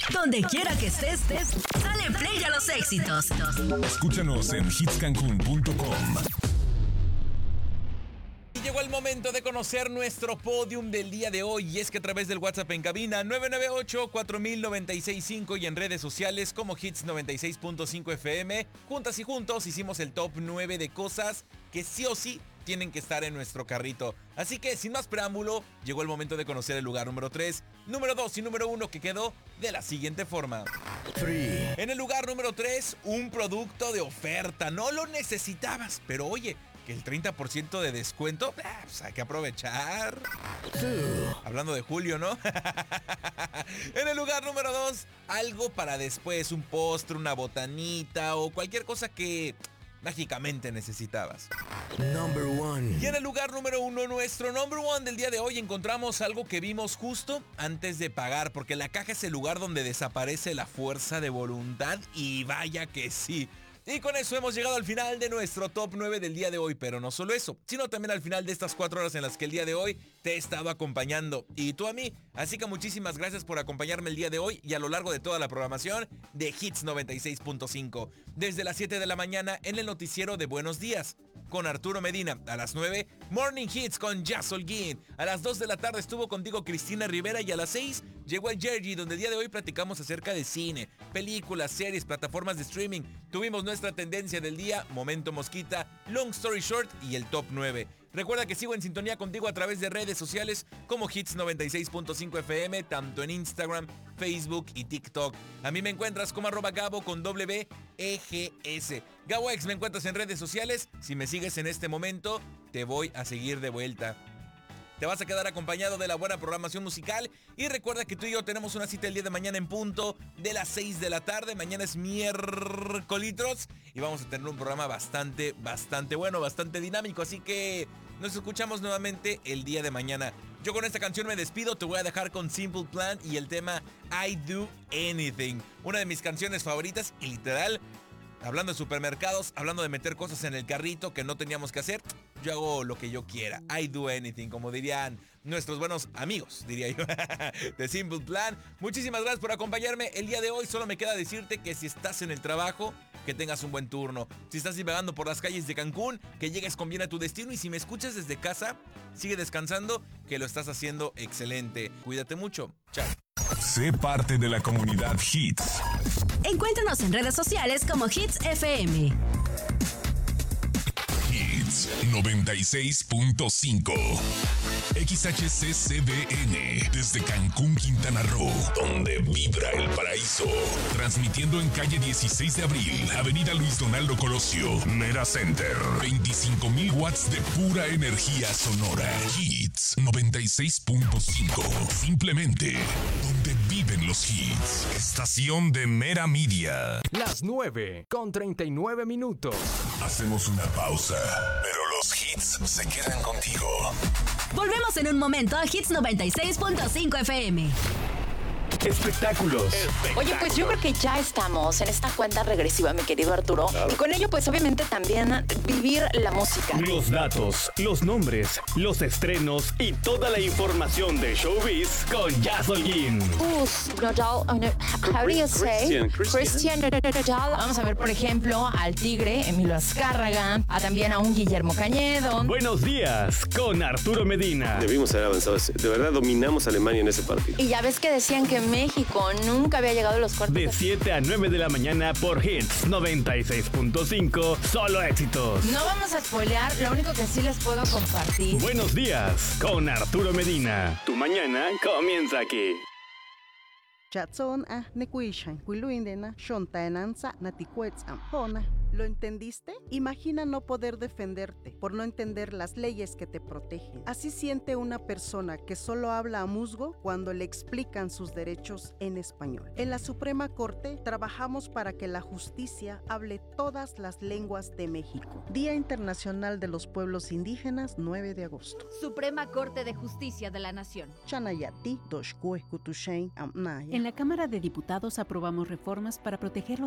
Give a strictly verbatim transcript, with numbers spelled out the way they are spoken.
Donde quiera que estés, estés, dale play a los éxitos. Escúchanos en hits cancún punto com. Llegó el momento de conocer nuestro podium del día de hoy, y es que a través del WhatsApp en cabina nueve nueve ocho, cuatro mil noventa y seis cinco y en redes sociales como Hits noventa y seis punto cinco F M, juntas y juntos hicimos el top nueve de cosas que sí o sí tienen que estar en nuestro carrito. Así que sin más preámbulo, llegó el momento de conocer el lugar número tres, número dos y número uno, que quedó de la siguiente forma. tres. En el lugar número tres, un producto de oferta. No lo necesitabas, pero oye, que el treinta por ciento de descuento, pues hay que aprovechar. dos. Hablando de Julio, ¿no? En el lugar número dos, algo para después, un postre, una botanita o cualquier cosa que mágicamente necesitabas. Number one. Y en el lugar número uno, nuestro number one del día de hoy, encontramos algo que vimos justo antes de pagar, porque la caja es el lugar donde desaparece la fuerza de voluntad, y vaya que sí. Y con eso hemos llegado al final de nuestro top nueve del día de hoy, pero no solo eso, sino también al final de estas cuatro horas en las que el día de hoy te he estado acompañando, y tú a mí. Así que muchísimas gracias por acompañarme el día de hoy y a lo largo de toda la programación de Hits noventa y seis punto cinco. Desde las siete de la mañana en el noticiero de Buenos Días con Arturo Medina, a las nueve, Morning Hits con Jazz Holguín, a las dos de la tarde estuvo contigo Cristina Rivera, y a las seis llegó el Jergy, donde el día de hoy platicamos acerca de cine, películas, series, plataformas de streaming. Tuvimos nuestra tendencia del día, Momento Mosquita, Long Story Short y el top nueve. Recuerda que sigo en sintonía contigo a través de redes sociales como Hits noventa y seis punto cinco F M, tanto en Instagram, Facebook y TikTok. A mí me encuentras como arroba Gabo con W E G S. GaboX me encuentras en redes sociales. Si me sigues en este momento, te voy a seguir de vuelta. Te vas a quedar acompañado de la buena programación musical. Y recuerda que tú y yo tenemos una cita el día de mañana en punto de las seis de la tarde. Mañana es miércoles y vamos a tener un programa bastante, bastante bueno, bastante dinámico. Así que nos escuchamos nuevamente el día de mañana. Yo con esta canción me despido. Te voy a dejar con Simple Plan y el tema I Do Anything. Una de mis canciones favoritas, y literal, hablando de supermercados, hablando de meter cosas en el carrito que no teníamos que hacer, yo hago lo que yo quiera. I do anything, como dirían nuestros buenos amigos, diría yo, de Simple Plan. Muchísimas gracias por acompañarme el día de hoy. Solo me queda decirte que si estás en el trabajo, que tengas un buen turno. Si estás divagando por las calles de Cancún, que llegues con bien a tu destino. Y si me escuchas desde casa, sigue descansando, que lo estás haciendo excelente. Cuídate mucho. Chao. Sé parte de la comunidad Hits. Encuéntranos en redes sociales como Hits F M. Hits noventa y seis punto cinco. X H C C B N, desde Cancún, Quintana Roo, donde vibra el paraíso. Transmitiendo en calle dieciséis de abril, avenida Luis Donaldo Colosio, Mera Center. veinticinco mil watts de pura energía sonora. Hits noventa y seis punto cinco. Simplemente donde viven los hits. Estación de Mera Media. Las nueve con treinta y nueve minutos. Hacemos una pausa, pero los hits se quedan contigo. Volvemos en un momento a Hits noventa y seis punto cinco F M. Espectáculos. Oye, pues yo creo que ya estamos en esta cuenta regresiva, mi querido Arturo. Y con ello, pues obviamente también vivir la música. Los datos, los nombres, los estrenos y toda la información de Showbiz con Jazz Holguín. Uf, Nodal, oh, no, how do you say? Christian Nodal. Vamos a ver, por ejemplo, al Tigre, Emilio Azcárraga, a también a un Guillermo Cañedo. Buenos días con Arturo Medina. Debimos haber avanzado. De verdad dominamos a Alemania en ese partido. Y ya ves que decían que México nunca había llegado a los cuartos. De siete a nueve de la mañana por Hits noventa y seis punto cinco, solo éxitos. No vamos a spoilear, lo único que sí les puedo compartir. Buenos días con Arturo Medina. Tu mañana comienza aquí. Chatson a nekuishan, kuiluindena, shontaenanza, naticuetz ampona. ¿Lo entendiste? Imagina no poder defenderte por no entender las leyes que te protegen. Así siente una persona que solo habla a musgo cuando le explican sus derechos en español. En la Suprema Corte trabajamos para que la justicia hable todas las lenguas de México. Día Internacional de los Pueblos Indígenas, nueve de agosto. Suprema Corte de Justicia de la Nación. Chanayati, Doshkue, Kutushain, Amnaya. En la Cámara de Diputados aprobamos reformas para proteger los